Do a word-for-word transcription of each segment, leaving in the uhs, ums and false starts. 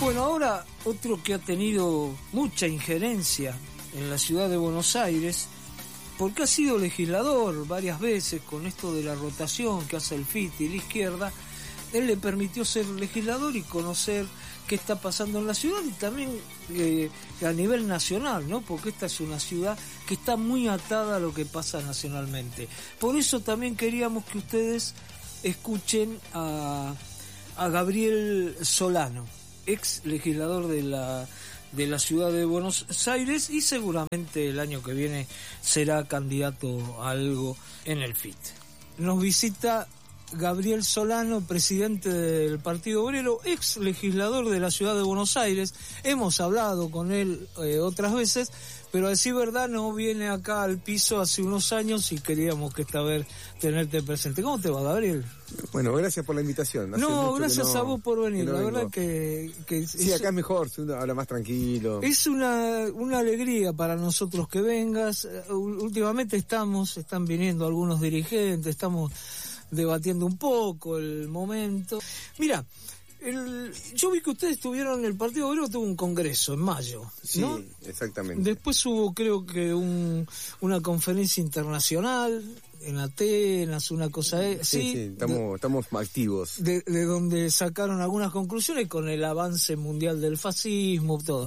Bueno, ahora otro que ha tenido mucha injerencia en la ciudad de Buenos Aires, porque ha sido legislador varias veces con esto de la rotación que hace el F I T y la izquierda, él le permitió ser legislador y conocer qué está pasando en la ciudad y también eh, a nivel nacional, ¿no? Porque esta es una ciudad que está muy atada a lo que pasa nacionalmente. Por eso también queríamos que ustedes escuchen a, a Gabriel Solano, ex legislador de la de la ciudad de Buenos Aires y seguramente el año que viene será candidato a algo en el F I T. Nos visita Gabriel Solano, presidente del Partido Obrero, ex legislador de la ciudad de Buenos Aires. Hemos hablado con él eh, otras veces, pero a decir verdad no viene acá al piso hace unos años y queríamos que esta vez tenerte presente. ¿Cómo te va, Gabriel? Bueno, gracias por la invitación. Hace no, gracias no, a vos por venir. No la vengo. verdad que, que sí, es, acá es mejor, uno habla más tranquilo. Es una una alegría para nosotros que vengas. Últimamente estamos, están viniendo algunos dirigentes, estamos debatiendo un poco el momento. Mira, el, yo vi que ustedes tuvieron, el Partido Obrero tuvo un congreso en mayo, ¿no? Sí, exactamente. Después hubo, creo que, un, una conferencia internacional en Atenas, una cosa de... Sí, sí, sí estamos, de, estamos activos. De, de donde sacaron algunas conclusiones con el avance mundial del fascismo, todo.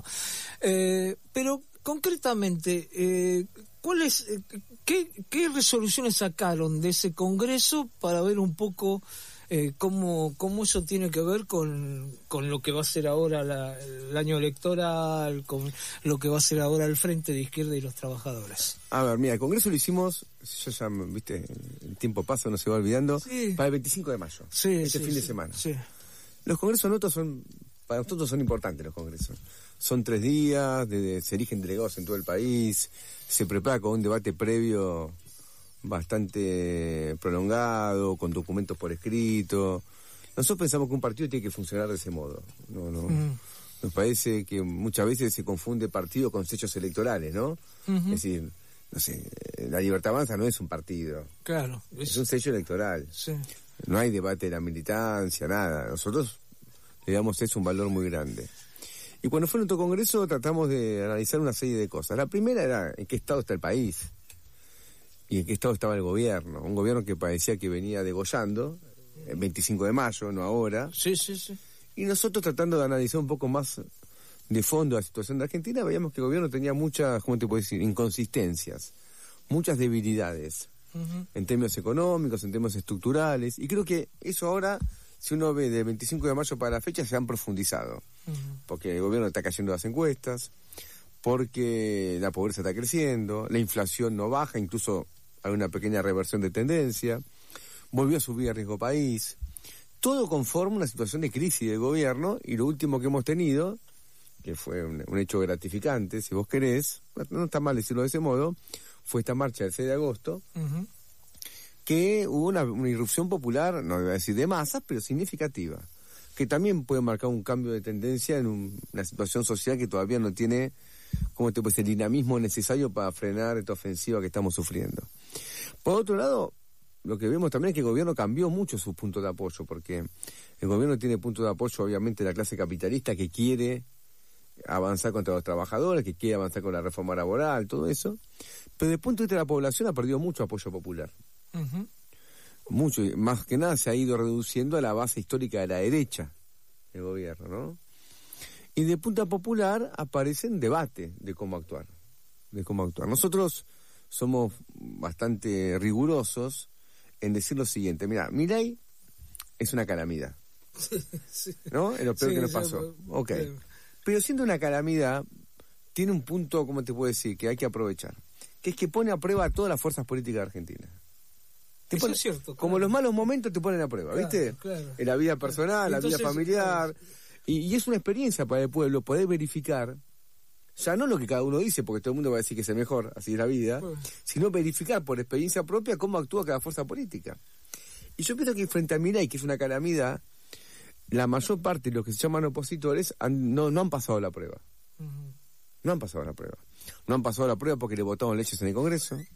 Eh, pero, concretamente, eh, ¿cuál es, qué, qué resoluciones sacaron de ese congreso para ver un poco eh, cómo, cómo eso tiene que ver con, con lo que va a ser ahora la, el año electoral, con lo que va a ser ahora el Frente de Izquierda y los Trabajadores? A ver, mira, el congreso lo hicimos, yo ya, viste, el tiempo pasa, no se va olvidando, sí. Para el veinticinco de mayo, sí, este sí, fin sí, de semana. Sí. Los congresos nosotros son, para nosotros son importantes los congresos. Son tres días, de, de, se eligen delegados en todo el país, se prepara con un debate previo bastante prolongado, con documentos por escrito. Nosotros pensamos que un partido tiene que funcionar de ese modo. No, no. Mm. Nos parece que muchas veces se confunde partido con hechos electorales, ¿no? Uh-huh. Es decir, no sé, la Libertad Avanza no es un partido. Claro. Es, es un sello electoral. Sí. No hay debate de la militancia, nada. Nosotros le damos eso un valor muy grande. Y cuando fue nuestro congreso tratamos de analizar una serie de cosas. La primera era en qué estado está el país y en qué estado estaba el gobierno. Un gobierno que parecía que venía degollando el veinticinco de mayo, no ahora. Sí, sí, sí. Y nosotros tratando de analizar un poco más de fondo la situación de Argentina, veíamos que el gobierno tenía muchas, ¿cómo te puedo decir?, inconsistencias, muchas debilidades, uh-huh. en términos económicos, en términos estructurales, y creo que eso ahora, si uno ve del veinticinco de mayo para la fecha, se han profundizado, uh-huh. porque el gobierno está cayendo las encuestas, porque la pobreza está creciendo, la inflación no baja, incluso hay una pequeña reversión de tendencia, volvió a subir el riesgo país. Todo conforma una situación de crisis del gobierno, y lo último que hemos tenido, que fue un, un hecho gratificante, si vos querés, no está mal decirlo de ese modo, fue esta marcha del seis de agosto, uh-huh. que hubo una, una irrupción popular, no voy a decir de masas, pero significativa, que también puede marcar un cambio de tendencia en un, una situación social que todavía no tiene, como te puede decir, el dinamismo necesario para frenar esta ofensiva que estamos sufriendo. Por otro lado, lo que vemos también es que el gobierno cambió mucho sus puntos de apoyo, porque el gobierno tiene puntos de apoyo, obviamente, de la clase capitalista que quiere avanzar contra los trabajadores, que quiere avanzar con la reforma laboral, todo eso, pero desde el punto de vista de la población ha perdido mucho apoyo popular. Uh-huh. Mucho, más que nada se ha ido reduciendo a la base histórica de la derecha del gobierno, ¿no? Y de punta popular aparecen debate de cómo actuar, de cómo actuar. Nosotros somos bastante rigurosos en decir lo siguiente: mira, Milei es una calamidad, sí. ¿no? Es lo peor sí, que nos sí, pasó. sí. Ok. Pero siendo una calamidad, tiene un punto, ¿cómo te puedo decir?, que hay que aprovechar, que es que pone a prueba a todas las fuerzas políticas de Argentina. Te Eso pone, es cierto. Claro. Como los malos momentos te ponen a prueba, claro, ¿viste? Claro. En la vida personal, Entonces, la vida familiar. Claro. Y, y es una experiencia para el pueblo poder verificar, ya no lo que cada uno dice, porque todo el mundo va a decir que es el mejor, así es la vida, bueno. sino verificar por experiencia propia cómo actúa cada fuerza política. Y yo pienso que frente a Milei, que es una calamidad, la mayor parte de los que se llaman opositores han, no, no han pasado la prueba. Uh-huh. No han pasado la prueba. No han pasado la prueba porque le votaron leyes en el Congreso,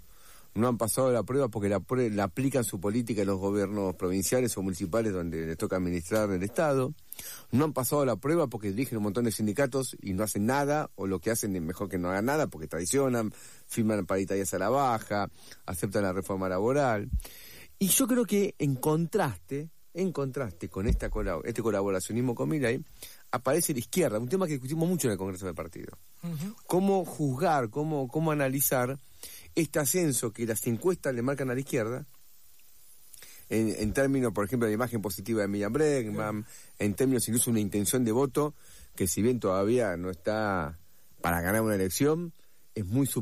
no han pasado la prueba porque la, la aplican su política en los gobiernos provinciales o municipales donde les toca administrar el Estado. No han pasado la prueba porque dirigen un montón de sindicatos y no hacen nada, o lo que hacen es mejor que no hagan nada porque traicionan, firman paritarias a la baja, aceptan la reforma laboral. Y yo creo que en contraste, en contraste con esta colab- este colaboracionismo con Milei, aparece la izquierda, un tema que discutimos mucho en el Congreso del Partido. Uh-huh. Cómo juzgar, cómo, cómo analizar este ascenso que las encuestas le marcan a la izquierda, en, en términos, por ejemplo, de la imagen positiva de Miriam Bregman, uh-huh. en términos incluso de una intención de voto, que si bien todavía no está para ganar una elección, es muy superior